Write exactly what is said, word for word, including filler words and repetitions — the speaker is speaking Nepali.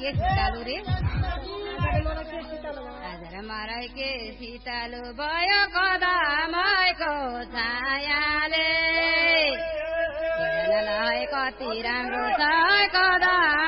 के शीतलो रे आजर मलाई के शीतलो भयो कदमैको छायाले हेर्नलाई कति राम्रो छ कदम